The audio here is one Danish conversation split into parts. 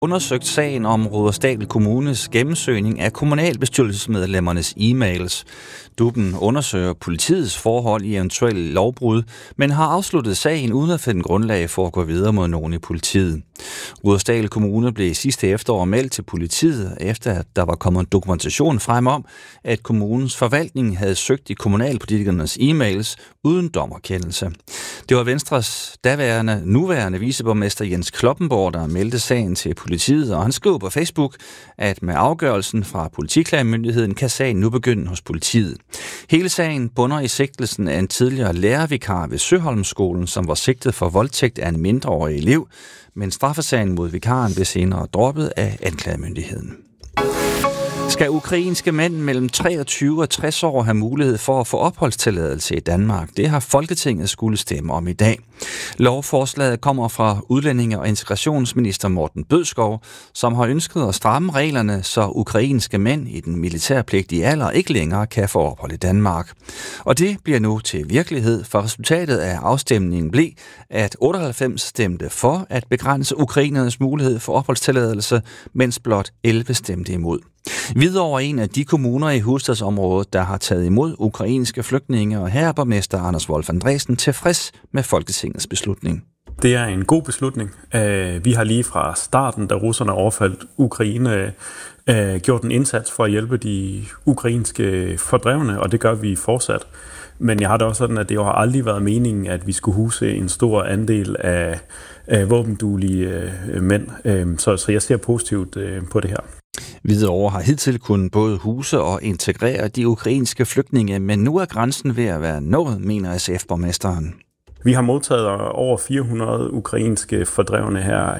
undersøgt sagen om Rudersdal Kommunes gennemsøgning af kommunalbestyrelsesmedlemmernes e-mails. DUB'en undersøger politiets forhold i eventuelle lovbrud, men har afsluttet sagen uden at finde grundlag for at gå videre mod nogen i politiet. Rudersdal Kommune blev sidste efterår meldt til politiet, efter at der var kommet dokumentation frem om, at kommunens forvaltning havde søgt i kommunalpolitikernes e-mails uden dommerkendelse. Det var Venstres nuværende viceborgmester Jens Kloppenborg, der meldte sagen til politiet, og han skrev på Facebook, at med afgørelsen fra Politiklagemyndigheden kan sagen nu begynde hos politiet. Hele sagen bunder i sigtelsen af en tidligere lærervikar ved Søholmskolen, som var sigtet for voldtægt af en mindreårig elev, men straffesagen mod vikaren blev senere droppet af anklagemyndigheden. Skal ukrainske mænd mellem 23 og 60 år have mulighed for at få opholdstilladelse i Danmark? Det har Folketinget skulle stemme om i dag. Lovforslaget kommer fra udlændinge- og integrationsminister Morten Bødskov, som har ønsket at stramme reglerne, så ukrainske mænd i den militærpligtige alder ikke længere kan få ophold i Danmark. Og det bliver nu til virkelighed, for resultatet af afstemningen blev, at 98 stemte for at begrænse ukrainernes mulighed for opholdstilladelse, mens blot 11 stemte imod. Hvidovre er en af de kommuner i hovedstadsområdet, der har taget imod ukrainske flygtninge, og her er borgmester Anders Wolf Andresen tilfreds med Folketingets beslutning. Det er en god beslutning. Vi har lige fra starten, da russerne overfaldt Ukraine, gjort en indsats for at hjælpe de ukrainske fordrevne, og det gør vi fortsat. Men jeg har det også sådan, at det jo har aldrig været meningen, at vi skulle huse en stor andel af våbenduelige mænd. Så jeg ser positivt på det her. Hvidovre har hidtil kunnet både huse og integrere de ukrainske flygtninge, men nu er grænsen ved at være nået, mener SF-borgmesteren. Vi har modtaget over 400 ukrainske fordrevne her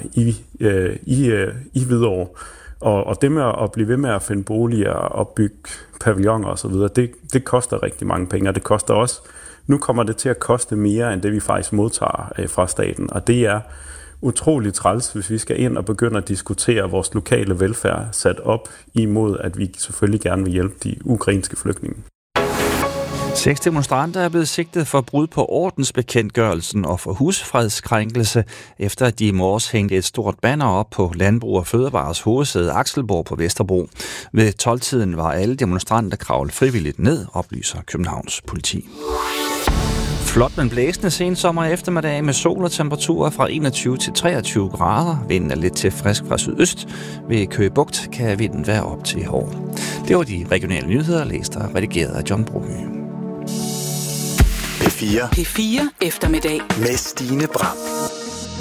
i Hvidovre, og det med at blive ved med at finde boliger og bygge pavilloner osv., det koster rigtig mange penge, og det koster også. Nu kommer det til at koste mere, end det vi faktisk modtager fra staten, og det er utroligt træls, hvis vi skal ind og begynde at diskutere vores lokale velfærd sat op imod, at vi selvfølgelig gerne vil hjælpe de ukrainske flygtninge. 6 demonstranter er blevet sigtet for brud på ordensbekendtgørelsen og for husfredskrænkelse, efter at de i morges hængte et stort banner op på Landbrug og Fødevares hovedsæde Akselborg på Vesterbro. Ved 12-tiden var alle demonstranter kravlet frivilligt ned, oplyser Københavns politi. Flot, men blæsende sensommer eftermiddag med sol og temperaturer fra 21 til 23 grader. Vinden er lidt til frisk fra sydøst. Ved Køge Bugt kan vinden være op til hård. Det var de regionale nyheder, læst og redigeret af John Broby. P4 eftermiddag med Stine Bram.